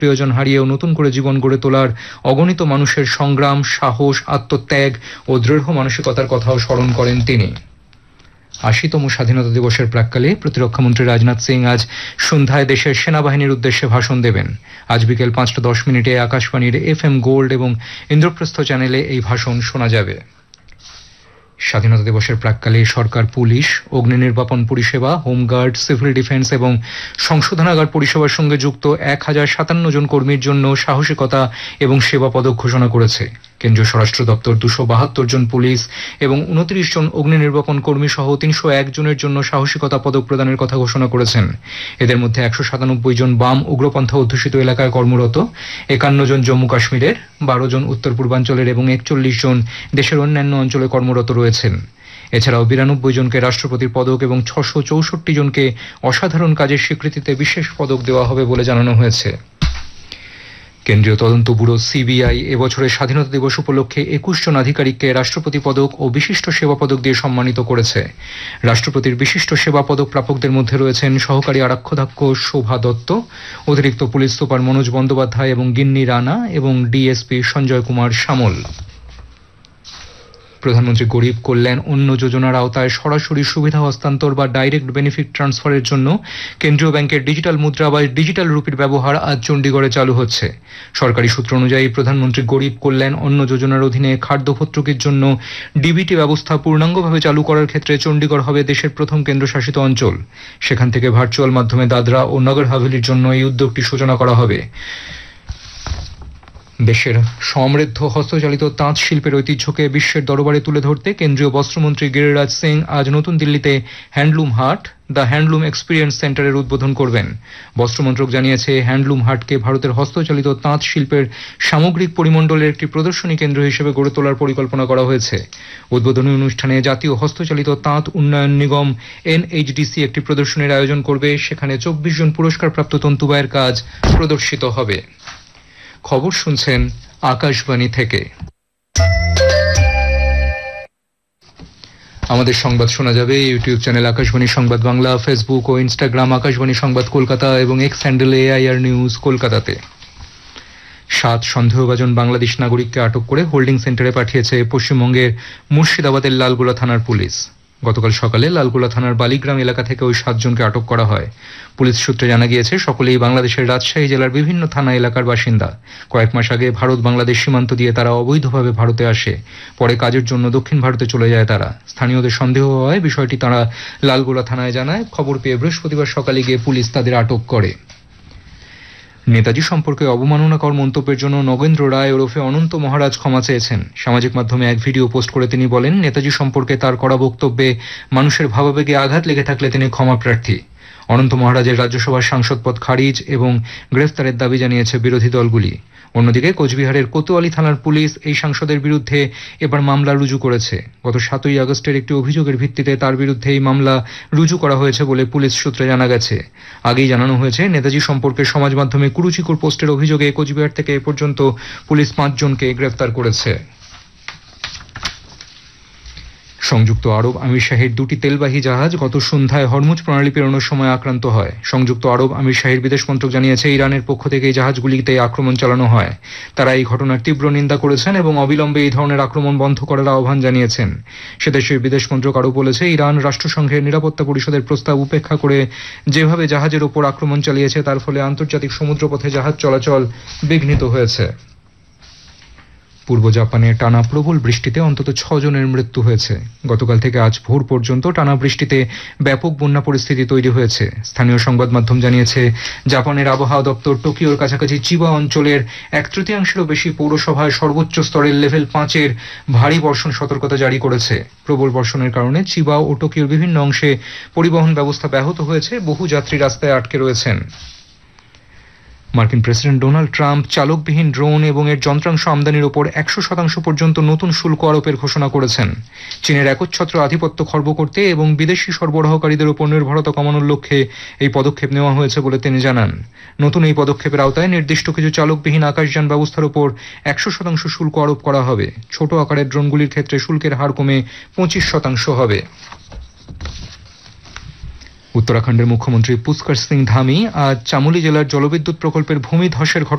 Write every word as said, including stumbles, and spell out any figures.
প্রিয়জন হারিয়েও নতুন করে জীবন গড়ে তোলার অগণিত মানুষের সংগ্রাম, সাহস, আত্মত্যাগ ও দৃঢ় মানসিকতার কথাও স্মরণ করেন তিনি। আশিতম স্বাধীনতা দিবসের প্রাক্কালে প্রতিরক্ষামন্ত্রী রাজনাথ সিং আজ সন্ধ্যায় দেশের সেনাবাহিনীর উদ্দেশ্যে ভাষণ দেবেন। আজ বিকেল পাঁচটা দশ মিনিটে আকাশবাণীর এফ এম গোল্ড এবং ইন্দ্রপ্রস্থ চ্যানেলে এই ভাষণ শোনা যাবে। স্বাধীনতা দিবসের প্রাক্কালে সরকার পুলিশ, অগ্নি নির্বাপন পরিষেবা, হোমগার্ড, সিভিল ডিফেন্স এবং সংশোধনাগার পরিষেবার সঙ্গে যুক্ত এক হাজার সাতান্ন জন কর্মীর জন্য সাহসিকতা এবং সেবা পদক ঘোষণা করেছে। কেন্দ্রীয় স্বরাষ্ট্র দপ্তর দুশো বাহাত্তর জন পুলিশ এবং উনত্রিশ জন অগ্নি নির্বাপন কর্মী সহ তিনশো এক জনের জন্য সাহসিকতা পদক প্রদানের কথা ঘোষণা করেছেন। এদের মধ্যে একশো সাতানব্বই জন বাম উগ্রপন্থা অধ্যুষিত এলাকায় কর্মরত, একান্ন জন জম্মু কাশ্মীরের, বারো জন উত্তর পূর্বাঞ্চলের এবং একচল্লিশ জন দেশের অন্যান্য অঞ্চলে কর্মরত রয়েছেন। এছাড়াও বিরানব্বই জনকে রাষ্ট্রপতির পদক এবং ছশো চৌষট্টি জনকে অসাধারণ কাজের স্বীকৃতিতে বিশেষ পদক দেওয়া হবে বলে জানানো হয়েছে। কেন্দ্রীয় তদন্ত ব্যুরো সিবিআই এবছরের স্বাধীনতা দিবস উপলক্ষে একুশ জন আধিকারিককে রাষ্ট্রপতি পদক ও বিশিষ্ট সেবা পদক দিয়ে সম্মানিত করেছে। রাষ্ট্রপতির বিশিষ্ট সেবা পদক প্রাপকদের মধ্যে রয়েছেন সহকারী আরক্ষাধ্যক্ষ শোভা দত্ত, অতিরিক্ত পুলিশ সুপার মনোজ বন্দ্যোপাধ্যায় এবং গিন্নি রানা এবং ডিএসপি সঞ্জয় কুমার সামল। প্রধানমন্ত্রী গরিব কল্যাণ অন্ন যোজনার আওতায় সরাসরি সুবিধা হস্তান্তর বা ডাইরেক্ট বেনিফিট ট্রান্সফারের জন্য কেন্দ্রীয় ব্যাংকের ডিজিটাল মুদ্রা বা ডিজিটাল রুপির ব্যবহার আজ চণ্ডীগড়ে চালু হচ্ছে। সরকারি সূত্র অনুযায়ী প্রধানমন্ত্রী গরিব কল্যাণ অন্ন যোজনার অধীনে খাদ্য ভর্তুকির জন্য ডিবিটি ব্যবস্থা পূর্ণাঙ্গভাবে চালু করার ক্ষেত্রে চণ্ডীগড় হবে দেশের প্রথম কেন্দ্রশাসিত অঞ্চল। সেখান থেকে ভার্চুয়াল মাধ্যমে দাদরা ও নগর হাভেলির জন্য এই উদ্যোগটি সূচনা করা হবে। দেশের সমৃদ্ধ হস্তচালিত তাঁত শিল্পের ঐতিহ্যকে বিশ্বের দরবারে তুলে ধরতে কেন্দ্রীয় বস্ত্রমন্ত্রী গিরিরাজ সিং আজ নতুন দিল্লিতে হ্যান্ডলুম হাট, দ্য হ্যান্ডলুম এক্সপিরিয়েন্স সেন্টারের উদ্বোধন করবেন। বস্ত্রমন্ত্রক জানিয়েছে, হ্যান্ডলুম হাটকে ভারতের হস্তচালিত তাঁত শিল্পের সামগ্রিক পরিমণ্ডলের একটি প্রদর্শনী কেন্দ্র হিসেবে গড়ে তোলার পরিকল্পনা করা হয়েছে। উদ্বোধনী অনুষ্ঠানে জাতীয় হস্তচালিত তাঁত উন্নয়ন নিগম এনএইচডিসি একটি প্রদর্শনীর আয়োজন করবে। সেখানে চব্বিশ জন পুরস্কারপ্রাপ্ত তন্তুবায়ের কাজ প্রদর্শিত হবে। খবর শুনছেন আকাশবাণী থেকে। আমাদের সংবাদ শোনা যাবে ইউটিউব চ্যানেল আকাশবাণী সংবাদ বাংলা, ফেসবুক ও ইনস্টাগ্রাম আকাশবাণী সংবাদ কলকাতা এবং এক্স হ্যান্ডেল এআইআর নিউজ কলকাতাতে। সাত সন্দেহভাজন বাংলাদেশ নাগরিককে আটক করে হোল্ডিং সেন্টারে পাঠিয়েছে পশ্চিমবঙ্গের মুর্শিদাবাদের লালগোলা থানার পুলিশ। গতকাল সকালে লালগোলা থানার বালিগ্রাম এলাকা থেকে ওই সাতজনকে আটক করা হয়। পুলিশ সূত্রে জানা গিয়েছে, সকলেই বাংলাদেশের রাজশাহী জেলার বিভিন্ন থানা এলাকার বাসিন্দা। কয়েক মাস আগে ভারত বাংলাদেশ সীমান্ত দিয়ে তারা অবৈধভাবে ভারতে আসে, পরে কাজের জন্য দক্ষিণ ভারতে চলে যায় তারা। স্থানীয়দের সন্দেহ হওয়ায় বিষয়টি তারা লালগোলা থানায় জানায়। খবর পেয়ে বৃহস্পতিবার সকালে গিয়ে পুলিশ তাদের আটক করে। নেতাজি সম্পর্কে অবমাননাকর মন্তব্যের জন্য নগেন্দ্র রায় ওরফে অনন্ত মহারাজ ক্ষমা চেয়েছেন। সামাজিক মাধ্যমে এক ভিডিও পোস্ট করে তিনি বলেন, নেতাজি সম্পর্কে তার করা বক্তব্যে মানুষের ভাবাবেগে আঘাত লেগে থাকলে তিনি ক্ষমা প্রার্থী। অনন্ত মহারাজের রাজ্যসভার সাংসদ পদ খারিজ এবং গ্রেফতারের দাবি জানিয়েছে বিরোধী দলগুলি। অন্যদিকে কোচবিহারের কোতোয়ালি থানার পুলিশ এই সাংসদের বিরুদ্ধে এবার মামলা রুজু করেছে। গত সাতই আগস্টের একটি অভিযোগের ভিত্তিতে তার বিরুদ্ধে এই মামলা রুজু করা হয়েছে বলে পুলিশ সূত্রে জানা গেছে। আগেই জানানো হয়েছে, নেতাজি সম্পর্কে সমাজ মাধ্যমে কুরুচিকর পোস্টের অভিযোগে কোচবিহার থেকে এ পর্যন্ত পুলিশ পাঁচজনকে গ্রেফতার করেছে। সংযুক্ত আরব আমিরশাহীর দুটি তেলবাহী জাহাজ গত সন্ধ্যায় হরমুজ প্রণালী পেরোনোর সময় আক্রান্ত হয়। সংযুক্ত আরব আমিরশাহীর বিদেশ মন্ত্রক জানিয়েছে, ইরানের পক্ষ থেকে এই জাহাজগুলিতে আক্রমণ চালানো হয়। তারা এই ঘটনার তীব্র নিন্দা করেছেন এবং অবিলম্বে এই ধরনের আক্রমণ বন্ধ করার আহ্বান জানিয়েছেন। সে দেশের বিদেশ মন্ত্রক আরও বলেছে, ইরান রাষ্ট্রসংঘের নিরাপত্তা পরিষদের প্রস্তাব উপেক্ষা করে যেভাবে জাহাজের ওপর আক্রমণ চালিয়েছে তার ফলে আন্তর্জাতিক সমুদ্রপথে জাহাজ চলাচল বিঘ্নিত হয়েছে। পূর্ব জাপানে টানা প্রবল বৃষ্টিতে অন্তত ছজনের মৃত্যু হয়েছে। গতকাল থেকে আজ ভোর পর্যন্ত টানা বৃষ্টিতে ব্যাপক বন্যা পরিস্থিতি তৈরি হয়েছে। স্থানীয় সংবাদ মাধ্যম জানিয়েছে, জাপানের আবহাওয়া দপ্তর টোকিওর কাছাকাছি চিবা অঞ্চলের এক তৃতীয়াংশেরও বেশি পৌরসভায় সর্বোচ্চ স্তরের লেভেল পাঁচের ভারী বর্ষণ সতর্কতা জারি করেছে। প্রবল বর্ষণের কারণে চিবা ও টোকিওর বিভিন্ন অংশে পরিবহন ব্যবস্থা ব্যাহত হয়েছে, বহু যাত্রী রাস্তায় আটকে রয়েছেন। মার্কিন প্রেসিডেন্ট ডোনাল্ড ট্রাম্প চালকবিহীন ড্রোন এবং এর যন্ত্রাংশ আমদানির ওপর একশো শতাংশ পর্যন্ত নতুন শুল্ক আরোপের ঘোষণা করেছেন। চীনের একচ্ছত্র আধিপত্য খর্ব করতে এবং বিদেশি সরবরাহকারীদের উপর নির্ভরতা কমানোর লক্ষ্যে এই পদক্ষেপ নেওয়া হয়েছে বলে তিনি জানান। নতুন এই পদক্ষেপের আওতায় নির্দিষ্ট কিছু চালকবিহীন আকাশযান ব্যবস্থার উপর একশো শতাংশ শুল্ক আরোপ করা হবে। ছোট আকারের ড্রোনগুলির ক্ষেত্রে শুল্কের হার কমে পঁচিশ শতাংশ হবে। উত্তরাখণ্ডের মুখ্যমন্ত্রী পুষ্কর সিং ধামি আজ চামোলি জেলার জলবিদ্যুৎ প্রকল্পের ভূমি ধসের ঘটনা